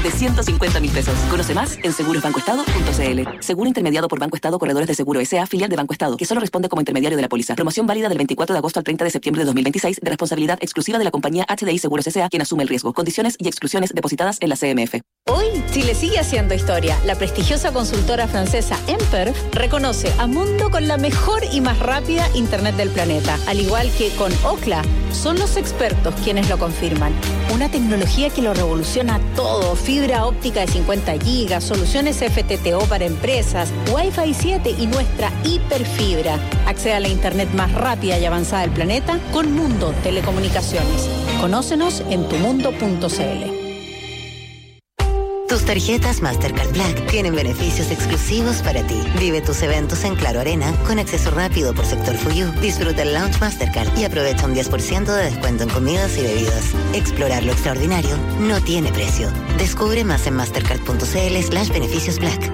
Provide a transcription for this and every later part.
de 150.000 pesos. Conoce más en segurosbancoestado.cl. Seguro intermediado por Banco Estado Corredores de Seguro S.A., filial de Banco Estado, que solo responde como intermediario de la póliza. Promoción válida del 24 de agosto al 30 de septiembre de 2026, de responsabilidad exclusiva de la compañía HDI Seguros S.A., quien asume el riesgo. Condiciones y exclusiones depositadas en la CMF. Hoy, Chile sigue haciendo historia. La prestigiosa consultora francesa Emperf reconoce a Mundo con la mejor y más rápida internet del planeta. Al igual que con Ookla, son los expertos quienes lo confirman. Una tecnología que lo revoluciona todo. Fibra óptica de 50 gigas, soluciones FTTO para empresas, Wi-Fi 7 y nuestra hiperfibra. Accede a la internet más rápida y avanzada del planeta con Mundo Telecomunicaciones. Conócenos en tumundo.cl. Tus tarjetas Mastercard Black tienen beneficios exclusivos para ti. Vive tus eventos en Claro Arena con acceso rápido por sector For You. Disfruta el Lounge Mastercard y aprovecha un 10% de descuento en comidas y bebidas. Explorar lo extraordinario no tiene precio. Descubre más en mastercard.cl/beneficios Black.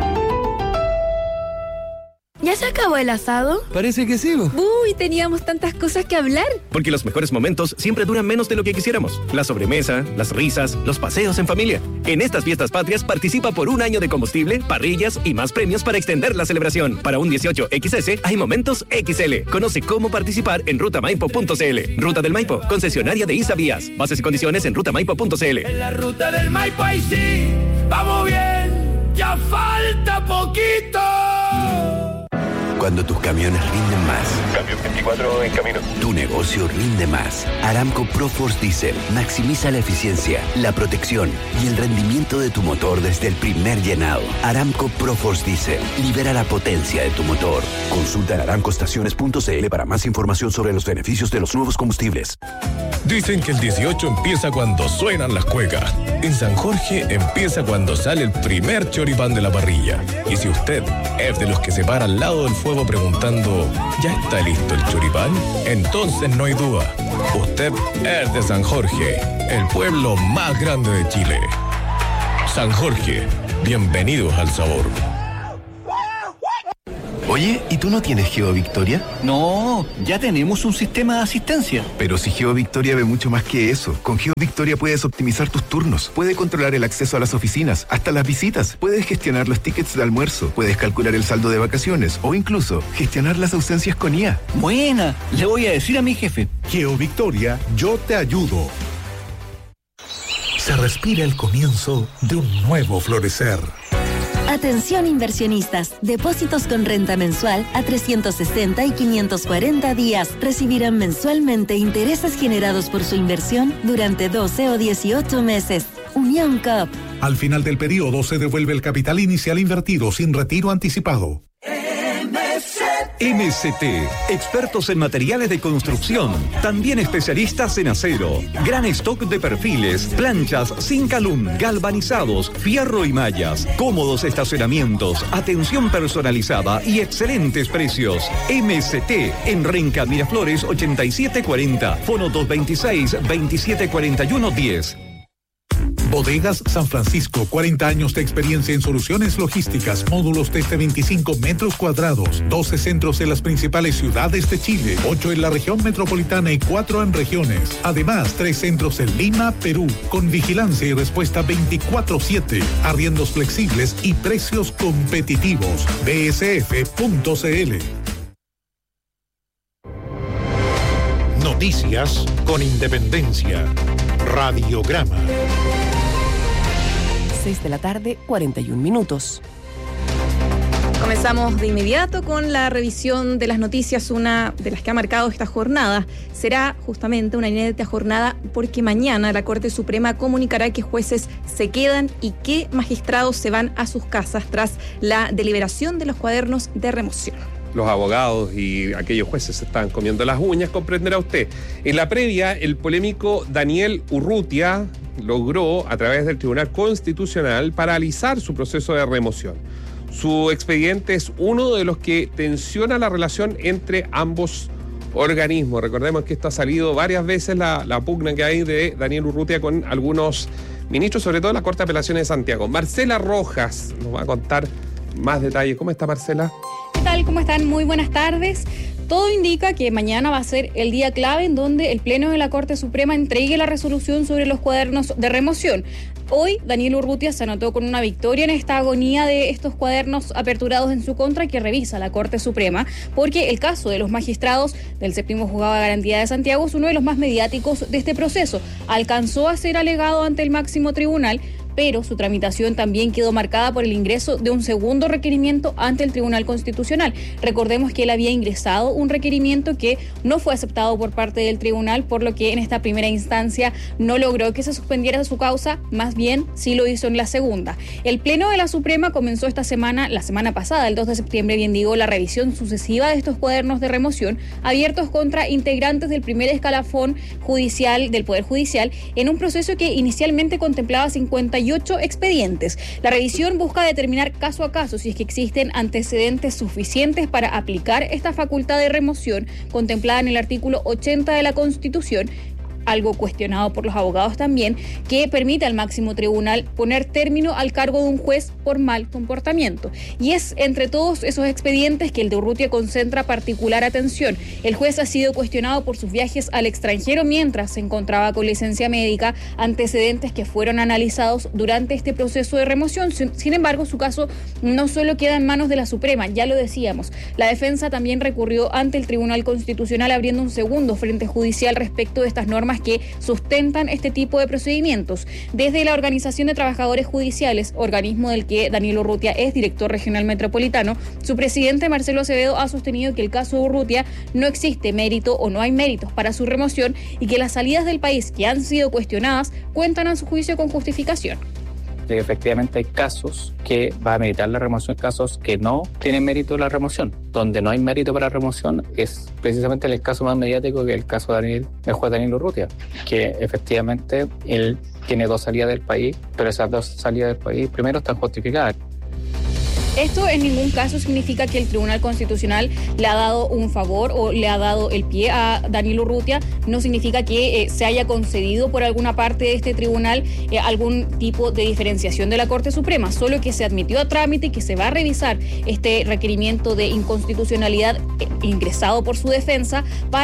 ¿Ya se acabó el asado? Parece que sí. Uy, teníamos tantas cosas que hablar. Porque los mejores momentos siempre duran menos de lo que quisiéramos. La sobremesa, las risas, los paseos en familia. En estas fiestas patrias participa por un año de combustible, parrillas y más premios para extender la celebración. Para un 18XS hay momentos XL. Conoce cómo participar en rutamaipo.cl. Ruta del Maipo, concesionaria de ISA Vías. Bases y condiciones en rutamaipo.cl. En la ruta del Maipo ahí sí, vamos bien, ya falta poquito. Cuando tus camiones rinden más. Cambio 24 en camino. Tu negocio rinde más. Aramco ProForce Diesel maximiza la eficiencia, la protección y el rendimiento de tu motor desde el primer llenado. Aramco ProForce Diesel libera la potencia de tu motor. Consulta en aramcoestaciones.cl para más información sobre los beneficios de los nuevos combustibles. Dicen que el 18 empieza cuando suenan las cuecas. En San Jorge empieza cuando sale el primer choripán de la parrilla. Y si usted es de los que se para al lado del fuego preguntando, ¿ya está listo el choripán? Entonces no hay duda. Usted es de San Jorge, el pueblo más grande de Chile. San Jorge, bienvenidos al sabor. Oye, ¿y tú no tienes GeoVictoria? No, ya tenemos un sistema de asistencia. Pero si GeoVictoria ve mucho más que eso. Con GeoVictoria puedes optimizar tus turnos, puedes controlar el acceso a las oficinas, hasta las visitas, puedes gestionar los tickets de almuerzo, puedes calcular el saldo de vacaciones o incluso gestionar las ausencias con IA. Buena, le voy a decir a mi jefe. GeoVictoria, yo te ayudo. Se respira el comienzo de un nuevo florecer. Atención inversionistas, depósitos con renta mensual a 360 y 540 días recibirán mensualmente intereses generados por su inversión durante 12 o 18 meses. Unión COP. Al final del periodo se devuelve el capital inicial invertido sin retiro anticipado. MST, expertos en materiales de construcción, también especialistas en acero, gran stock de perfiles, planchas, Zincalum, galvanizados, fierro y mallas, cómodos estacionamientos, atención personalizada y excelentes precios. MST en Renca Miraflores 8740, fono 226-2741-10. Bodegas San Francisco, 40 años de experiencia en soluciones logísticas, módulos desde 25 metros cuadrados, 12 centros en las principales ciudades de Chile, 8 en la región metropolitana y 4 en regiones. Además, 3 centros en Lima, Perú, con vigilancia y respuesta 24/7, arriendos flexibles y precios competitivos. bsf.cl. Noticias con independencia. Radiograma. 6 de la tarde, 41 minutos. Comenzamos de inmediato con la revisión de las noticias, una de las que ha marcado esta jornada. Será justamente una inédita jornada porque mañana la Corte Suprema comunicará qué jueces se quedan y qué magistrados se van a sus casas tras la deliberación de los cuadernos de remoción. Los abogados y aquellos jueces se están comiendo las uñas, comprenderá usted. En la previa, el polémico Daniel Urrutia logró, a través del Tribunal Constitucional, paralizar su proceso de remoción. Su expediente es uno de los que tensiona la relación entre ambos organismos. Recordemos que esto ha salido varias veces, la pugna que hay de Daniel Urrutia con algunos ministros, sobre todo en la Corte de Apelaciones de Santiago. Marcela Rojas nos va a contar más detalles. ¿Cómo está, Marcela? ¿Qué tal? ¿Cómo están? Muy buenas tardes. Todo indica que mañana va a ser el día clave en donde el Pleno de la Corte Suprema entregue la resolución sobre los cuadernos de remoción. Hoy, Daniel Urrutia se anotó con una victoria en esta agonía de estos cuadernos aperturados en su contra que revisa la Corte Suprema, porque el caso de los magistrados del séptimo juzgado de garantía de Santiago es uno de los más mediáticos de este proceso. Alcanzó a ser alegado ante el máximo tribunal, pero su tramitación también quedó marcada por el ingreso de un segundo requerimiento ante el Tribunal Constitucional. Recordemos que él había ingresado un requerimiento que no fue aceptado por parte del tribunal, por lo que en esta primera instancia no logró que se suspendiera su causa, más bien sí lo hizo en la segunda. El Pleno de la Suprema comenzó la semana pasada, el 2 de septiembre, bien digo, la revisión sucesiva de estos cuadernos de remoción abiertos contra integrantes del primer escalafón judicial del Poder Judicial en un proceso que inicialmente contemplaba 58 expedientes. La revisión busca determinar caso a caso si es que existen antecedentes suficientes para aplicar esta facultad de remoción contemplada en el artículo 80 de la Constitución, algo cuestionado por los abogados también, que permite al máximo tribunal poner término al cargo de un juez por mal comportamiento. Y es entre todos esos expedientes que el de Urrutia concentra particular atención. El juez ha sido cuestionado por sus viajes al extranjero mientras se encontraba con licencia médica, antecedentes que fueron analizados durante este proceso de remoción. Sin embargo, su caso no solo queda en manos de la Suprema, ya lo decíamos. La defensa también recurrió ante el Tribunal Constitucional abriendo un segundo frente judicial respecto de estas normas que sustentan este tipo de procedimientos. Desde la Organización de Trabajadores Judiciales, organismo del que Daniel Urrutia es director regional metropolitano, su presidente Marcelo Acevedo ha sostenido que el caso de Urrutia no existe mérito o no hay méritos para su remoción y que las salidas del país que han sido cuestionadas cuentan a su juicio con justificación. Efectivamente hay casos que va a meritar la remoción, casos que no tienen mérito la remoción. Donde no hay mérito para la remoción es precisamente el caso más mediático, que el caso de el juez Daniel Urrutia, que efectivamente él tiene 2 salidas del país, pero esas 2 salidas del país primero están justificadas. Esto en ningún caso significa que el Tribunal Constitucional le ha dado un favor o le ha dado el pie a Daniel Urrutia. No significa que se haya concedido por alguna parte de este tribunal algún tipo de diferenciación de la Corte Suprema, solo que se admitió a trámite y que se va a revisar este requerimiento de inconstitucionalidad ingresado por su defensa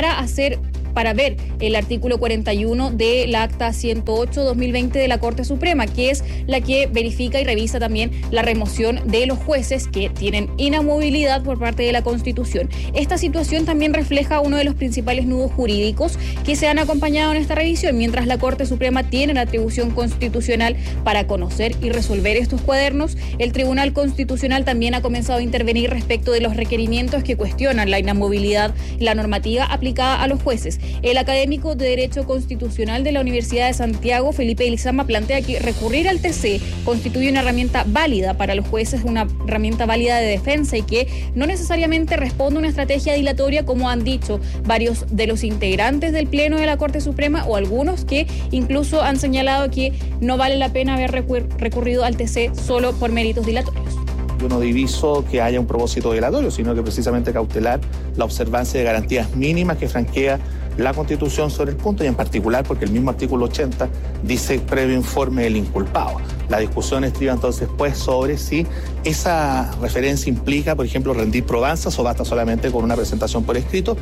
para ver el artículo 41 de la Acta 108-2020 de la Corte Suprema, que es la que verifica y revisa también la remoción de los jueces que tienen inamovilidad por parte de la Constitución. Esta situación también refleja uno de los principales nudos jurídicos que se han acompañado en esta revisión. Mientras la Corte Suprema tiene la atribución constitucional para conocer y resolver estos cuadernos, el Tribunal Constitucional también ha comenzado a intervenir respecto de los requerimientos que cuestionan la inamovilidad y la normativa aplicada a los jueces. El académico de Derecho Constitucional de la Universidad de Santiago, Felipe Ilizama, plantea que recurrir al TC constituye una herramienta válida para los jueces, una herramienta válida de defensa y que no necesariamente responde a una estrategia dilatoria, como han dicho varios de los integrantes del Pleno de la Corte Suprema o algunos que incluso han señalado que no vale la pena haber recurrido al TC solo por méritos dilatorios. Yo no diviso que haya un propósito dilatorio, sino que precisamente cautelar la observancia de garantías mínimas que franquea la Constitución sobre el punto, y en particular porque el mismo artículo 80 dice previo informe del inculpado. La discusión estriba entonces pues sobre si esa referencia implica, por ejemplo, rendir probanzas o basta solamente con una presentación por escrito.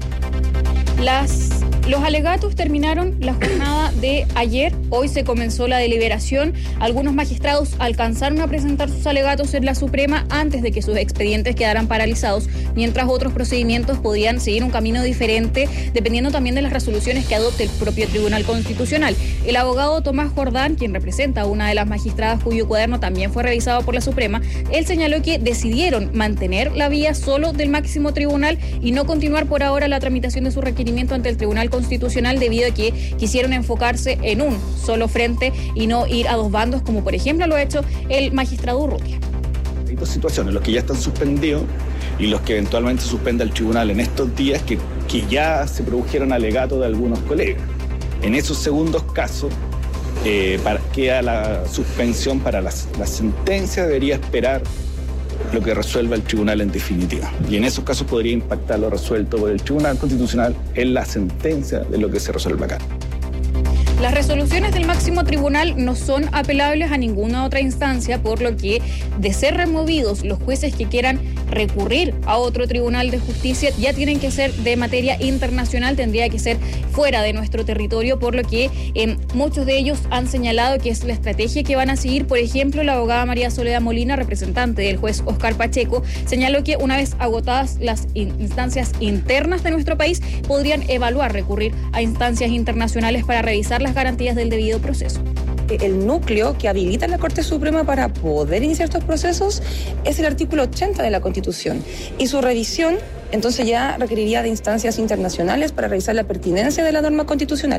Los alegatos terminaron la jornada de ayer. Hoy se comenzó la deliberación. Algunos magistrados alcanzaron a presentar sus alegatos en la Suprema antes de que sus expedientes quedaran paralizados, mientras otros procedimientos podrían seguir un camino diferente, dependiendo también de las resoluciones que adopte el propio Tribunal Constitucional. El abogado Tomás Jordán, quien representa a una de las magistradas cuyo cuaderno también fue revisado por la Suprema, él señaló que decidieron mantener la vía solo del máximo tribunal y no continuar por ahora la tramitación de su requerimiento ante el Tribunal Constitucional, debido a que quisieron enfocarse en un solo frente y no ir a 2 bandos, como por ejemplo lo ha hecho el magistrado Urrutia. Hay 2 situaciones, los que ya están suspendidos y los que eventualmente suspenda el tribunal en estos días que ya se produjeron alegatos de algunos colegas. En esos segundos casos queda la suspensión para la sentencia, debería esperar lo que resuelva el tribunal en definitiva. Y en esos casos podría impactar lo resuelto por el Tribunal Constitucional en la sentencia de lo que se resuelva acá. Las resoluciones del máximo tribunal no son apelables a ninguna otra instancia, por lo que, de ser removidos los jueces que quieran recurrir a otro tribunal de justicia, ya tienen que ser de materia internacional, tendría que ser fuera de nuestro territorio, por lo que muchos de ellos han señalado que es la estrategia que van a seguir. Por ejemplo, la abogada María Soledad Molina, representante del juez Oscar Pacheco, señaló que una vez agotadas las instancias internas de nuestro país, podrían evaluar recurrir a instancias internacionales para revisar las garantías del debido proceso. El núcleo que habilita la Corte Suprema para poder iniciar estos procesos es el artículo 80 de la Constitución, y su revisión entonces ya requeriría de instancias internacionales para revisar la pertinencia de la norma constitucional.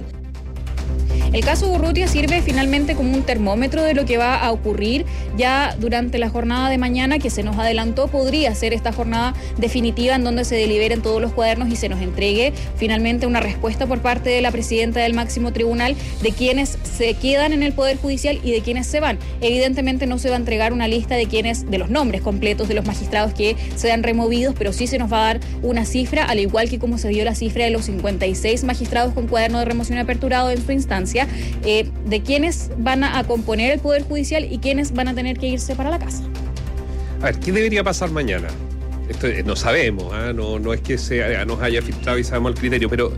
El caso Urrutia sirve finalmente como un termómetro de lo que va a ocurrir ya durante la jornada de mañana, que se nos adelantó. Podría ser esta jornada definitiva en donde se deliberen todos los cuadernos y se nos entregue finalmente una respuesta por parte de la presidenta del máximo tribunal de quienes se quedan en el Poder Judicial y de quienes se van. Evidentemente no se va a entregar una lista de los nombres completos de los magistrados que sean removidos, pero sí se nos va a dar una cifra, al igual que como se dio la cifra de los 56 magistrados con cuaderno de remoción aperturado en su instancia, de quienes van a componer el Poder Judicial y quienes van a tener que irse para la casa. A ver, ¿qué debería pasar mañana? Esto no sabemos, no es que nos haya filtrado y sabemos el criterio, pero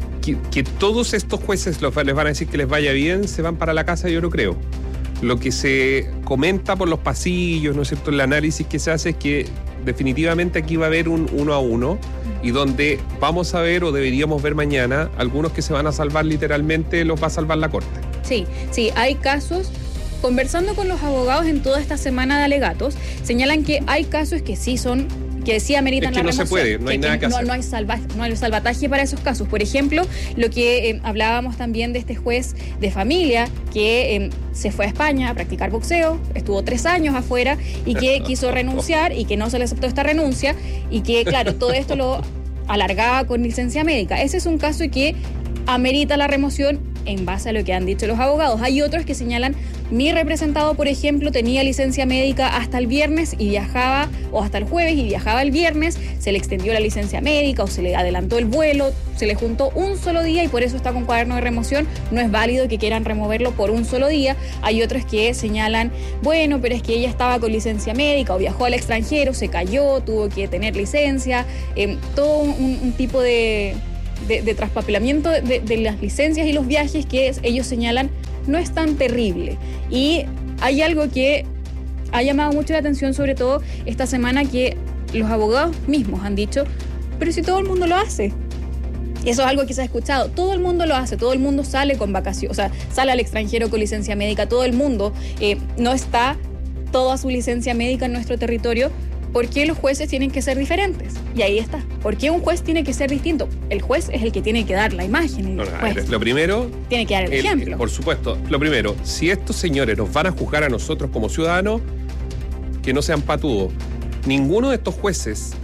que todos estos jueces les van a decir que les vaya bien, se van para la casa, yo no creo. Lo que se comenta por los pasillos, ¿no es cierto?, el análisis que se hace es que definitivamente aquí va a haber un 1 a 1, y donde vamos a ver, o deberíamos ver mañana, algunos que se van a salvar literalmente, los va a salvar la Corte. Sí, hay casos. Conversando con los abogados en toda esta semana de alegatos, señalan que hay casos que sí ameritan la remoción. No se puede, no hay nada que hacer. No hay salvataje para esos casos. Por ejemplo, lo que hablábamos también de este juez de familia que se fue a España a practicar boxeo, estuvo 3 años afuera y que quiso renunciar y que no se le aceptó esta renuncia y que, claro, todo esto lo alargaba con licencia médica. Ese es un caso que amerita la remoción en base a lo que han dicho los abogados. Hay otros que señalan, mi representado, por ejemplo, tenía licencia médica hasta el viernes y viajaba, o hasta el jueves y viajaba el viernes, se le extendió la licencia médica o se le adelantó el vuelo, se le juntó un solo día y por eso está con cuaderno de remoción. No es válido que quieran removerlo por un solo día. Hay otros que señalan, bueno, pero es que ella estaba con licencia médica o viajó al extranjero, se cayó, tuvo que tener licencia, todo un tipo de traspapelamiento de las licencias y los viajes que ellos señalan no es tan terrible. Y hay algo que ha llamado mucho la atención, sobre todo esta semana, que los abogados mismos han dicho, pero si todo el mundo lo hace. Eso es algo que se ha escuchado. Todo el mundo lo hace, todo el mundo sale con vacaciones, o sea, sale al extranjero con licencia médica, todo el mundo no está toda su licencia médica en nuestro territorio. ¿Por qué los jueces tienen que ser diferentes? Y ahí está. ¿Por qué un juez tiene que ser distinto? El juez es el que tiene que dar la imagen. Lo primero... tiene que dar el ejemplo. Por supuesto. Lo primero, si estos señores nos van a juzgar a nosotros como ciudadanos, que no sean patudos. Ninguno de estos jueces,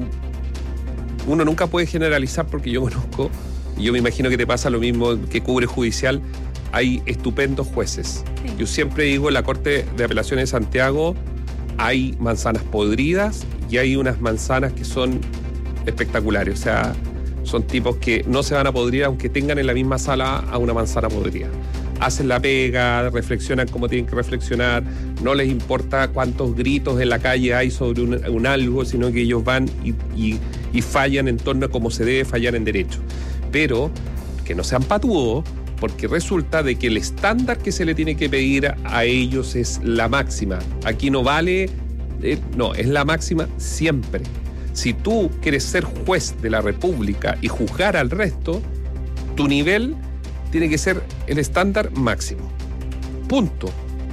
uno nunca puede generalizar porque yo conozco, y yo me imagino que te pasa lo mismo que cubre judicial, hay estupendos jueces. Sí. Yo siempre digo, en la Corte de Apelaciones de Santiago hay manzanas podridas y hay unas manzanas que son espectaculares. O sea, son tipos que no se van a podrir aunque tengan en la misma sala a una manzana podrida. Hacen la pega, reflexionan como tienen que reflexionar, no les importa cuántos gritos en la calle hay sobre un algo, sino que ellos van y fallan en torno a cómo se debe fallar en derecho. Pero que no sean patudos, porque resulta de que el estándar que se le tiene que pedir a ellos es la máxima. Aquí no vale, no, es la máxima siempre. Si tú quieres ser juez de la República y juzgar al resto, tu nivel tiene que ser el estándar máximo. Punto.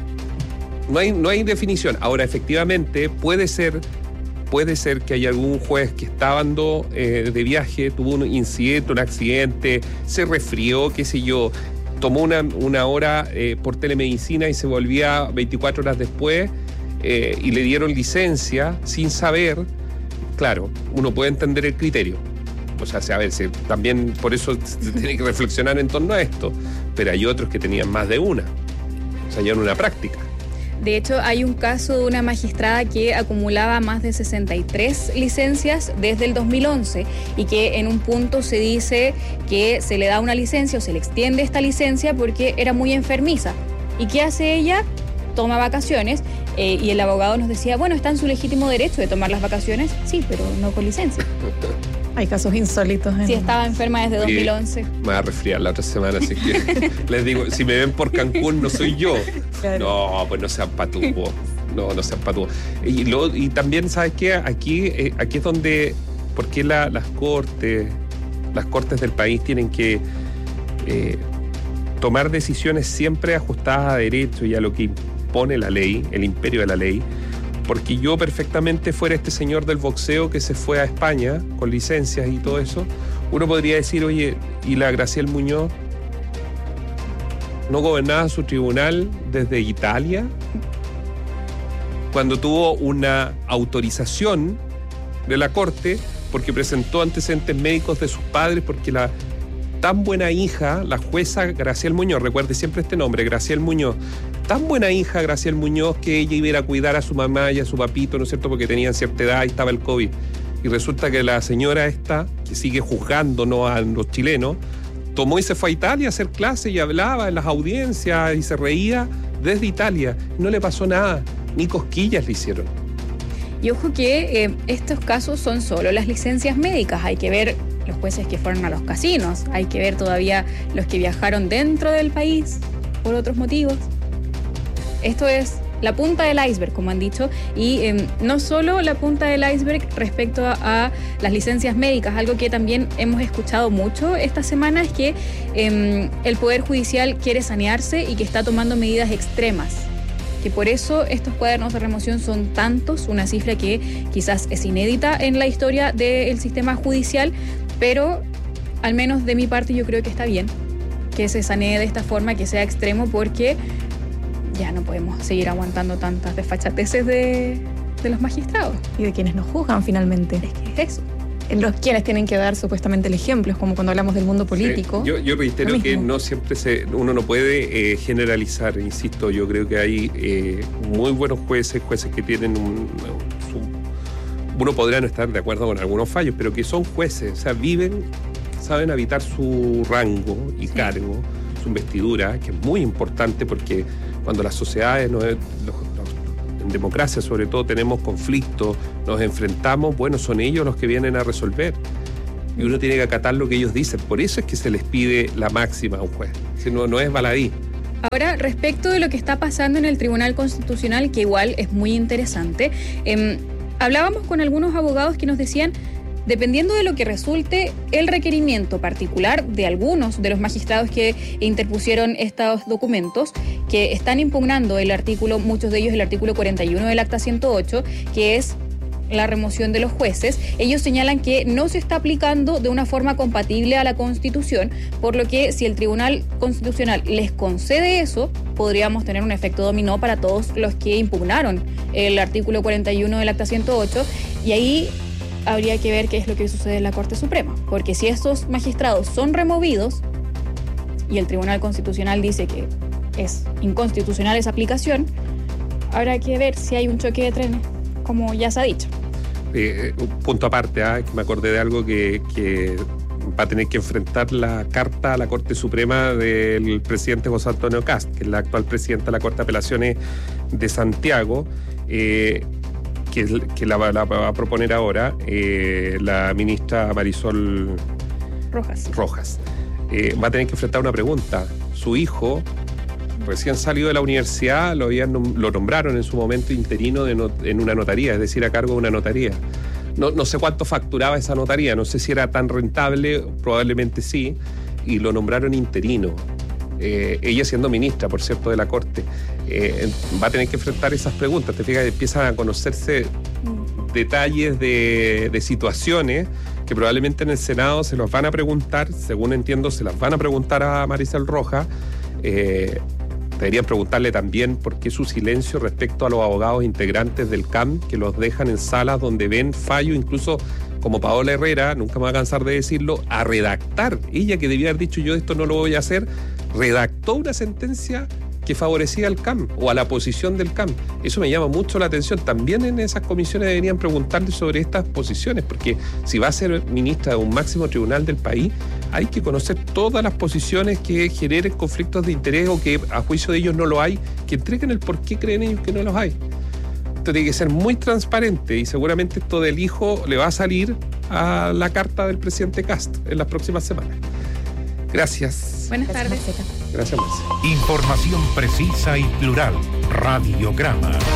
No hay definición. Ahora, efectivamente, puede ser que haya algún juez que estando de viaje, tuvo un incidente, un accidente, se resfrió, qué sé yo, tomó una hora por telemedicina y se volvía 24 horas después y le dieron licencia sin saber. Claro, uno puede entender el criterio. O sea, a ver, también por eso se tiene que reflexionar en torno a esto. Pero hay otros que tenían más de una. O sea, ya en una práctica. De hecho, hay un caso de una magistrada que acumulaba más de 63 licencias desde el 2011 y que en un punto se dice que se le da una licencia o se le extiende esta licencia porque era muy enfermiza. ¿Y qué hace ella? Toma vacaciones y el abogado nos decía, bueno, está en su legítimo derecho de tomar las vacaciones, sí, pero no con licencia. Hay casos insólitos. Sí, estaba enferma desde 2011. Me va a resfriar la otra semana, así que les digo, si me ven por Cancún, no soy yo. Claro. No, pues no sean patúos. No sean patúos. Y también, ¿sabes qué? Aquí es donde, ¿por qué las cortes del país tienen que tomar decisiones siempre ajustadas a derecho y a lo que impone la ley, el imperio de la ley? Porque yo perfectamente fuera este señor del boxeo que se fue a España con licencias y todo eso, uno podría decir, oye, ¿y la Graciela Muñoz no gobernaba su tribunal desde Italia? Cuando tuvo una autorización de la corte porque presentó antecedentes médicos de sus padres, porque la tan buena hija, la jueza Graciela Muñoz, recuerde siempre este nombre, Graciela Muñoz, tan buena hija Graciela Muñoz que ella iba a ir a cuidar a su mamá y a su papito, ¿no es cierto?, porque tenían cierta edad y estaba el COVID. Y resulta que la señora esta, que sigue juzgándonos a los chilenos, tomó y se fue a Italia a hacer clases y hablaba en las audiencias y se reía desde Italia. No le pasó nada, ni cosquillas le hicieron. Y ojo que estos casos son solo las licencias médicas, hay que ver los jueces que fueron a los casinos, hay que ver todavía los que viajaron dentro del país por otros motivos. Esto es la punta del iceberg, como han dicho, y no solo la punta del iceberg respecto a las licencias médicas. Algo que también hemos escuchado mucho esta semana es que el Poder Judicial quiere sanearse y que está tomando medidas extremas, que por eso estos cuadernos de remoción son tantos, una cifra que quizás es inédita en la historia del sistema judicial, pero al menos de mi parte yo creo que está bien que se sanee de esta forma, que sea extremo, porque ya no podemos seguir aguantando tantas desfachateces de los magistrados. Y de quienes nos juzgan finalmente. Es que es eso. Los quienes tienen que dar supuestamente el ejemplo, es como cuando hablamos del mundo político. Sí. Yo reitero que no siempre uno no puede generalizar, insisto, yo creo que hay muy buenos jueces que tienen uno podrá no estar de acuerdo con algunos fallos, pero que son jueces, o sea, saben habitar su rango y cargo, su investidura, que es muy importante porque cuando las sociedades, en democracia sobre todo, tenemos conflictos, nos enfrentamos, bueno, son ellos los que vienen a resolver. Y uno tiene que acatar lo que ellos dicen. Por eso es que se les pide la máxima a un juez. Si no es baladí. Ahora, respecto de lo que está pasando en el Tribunal Constitucional, que igual es muy interesante, hablábamos con algunos abogados que nos decían, dependiendo de lo que resulte el requerimiento particular de algunos de los magistrados que interpusieron estos documentos, que están impugnando el artículo, muchos de ellos el artículo 41 del Acta 108, que es la remoción de los jueces, ellos señalan que no se está aplicando de una forma compatible a la Constitución, por lo que si el Tribunal Constitucional les concede eso, podríamos tener un efecto dominó para todos los que impugnaron el artículo 41 del Acta 108, y ahí habría que ver qué es lo que sucede en la Corte Suprema, porque si estos magistrados son removidos y el Tribunal Constitucional dice que es inconstitucional esa aplicación, habrá que ver si hay un choque de trenes, como ya se ha dicho. Un punto aparte, que me acordé de algo que va a tener que enfrentar la carta a la Corte Suprema del presidente José Antonio Kast, que es la actual presidenta de la Corte de Apelaciones de Santiago, que la va a proponer ahora la ministra Marisol Rojas. Va a tener que enfrentar una pregunta. Su hijo, recién salido de la universidad, lo nombraron en su momento interino en una notaría, es decir, a cargo de una notaría. No sé cuánto facturaba esa notaría, no sé si era tan rentable, probablemente sí, y lo nombraron interino. Ella siendo ministra, por cierto, de la Corte, va a tener que enfrentar esas preguntas. Te fijas, empiezan a conocerse detalles de situaciones que probablemente en el Senado se los van a preguntar, según entiendo, se las van a preguntar a Marisol Rojas. Deberían preguntarle también por qué su silencio respecto a los abogados integrantes del CAM, que los dejan en salas donde ven fallo, incluso como Paola Herrera, nunca me voy a cansar de decirlo, a redactar. Ella, que debía haber dicho yo esto no lo voy a hacer, redactó una sentencia que favorecía al CAM o a la posición del CAM. Eso me llama mucho la atención. También en esas comisiones deberían preguntarle sobre estas posiciones, porque si va a ser ministra de un máximo tribunal del país, hay que conocer todas las posiciones que generen conflictos de interés o que a juicio de ellos no lo hay, que entreguen el por qué creen ellos que no los hay. Esto tiene que ser muy transparente y seguramente esto del hijo le va a salir a la carta del presidente Kast en las próximas semanas. Gracias. Buenas tardes. Gracias, Marcia. Información precisa y plural. Radiograma.